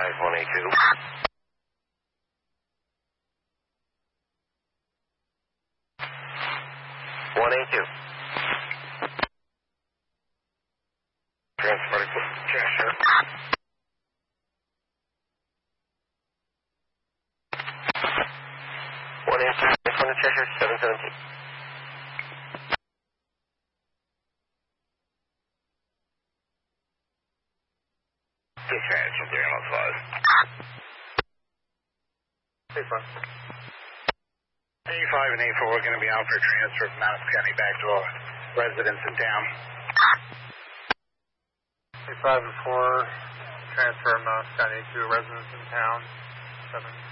182. 182. Transfer to Cheshire. 182. This one to Cheshire, 717. Dispatch, 305. Hey, fine. A5 and A4 are going to be out for transfer from Madison County back to our residents in town. A5 and 4, transfer Madison County to residents in town, 7.